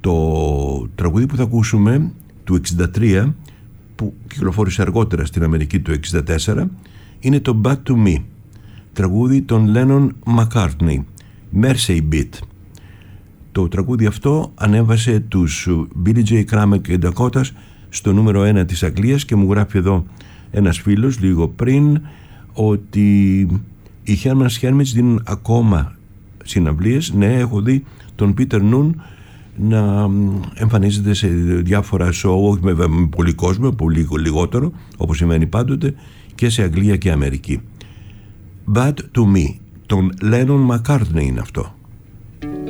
Το τραγούδι που θα ακούσουμε του 63, που κυκλοφόρησε αργότερα στην Αμερική το 64, είναι το Bad to Me, τραγούδι των Lennon McCartney, Mersey Beat. Το τραγούδι αυτό ανέβασε τους Billy J. Kramer και Dakotas στο νούμερο 1 της Αγγλίας, και μου γράφει εδώ ένας φίλος λίγο πριν ότι οι Herman's Hermits δίνουν ακόμα συναυλίες. Ναι, έχω δει τον Peter Noon να εμφανίζεται σε διάφορα show, όχι με πολύ κόσμο, πολύ λιγότερο όπως σημαίνει πάντοτε, και σε Αγγλία και Αμερική. Bad to Me, τον Lennon McCartney είναι αυτό.